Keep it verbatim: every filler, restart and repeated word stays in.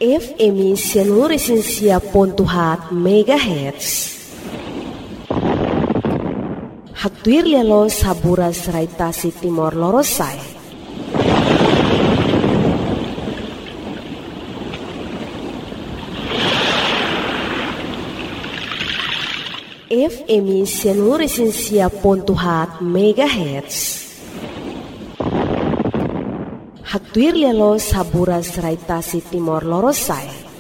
F M Sianuresinsia Pontuhat Megahertz. Hatuir lelo saburas raitasi Timor Lorosai. F M Sianuresinsia Pontuhat Megahertz. Hatuir lelo saburas raitasi Timor Lorosai.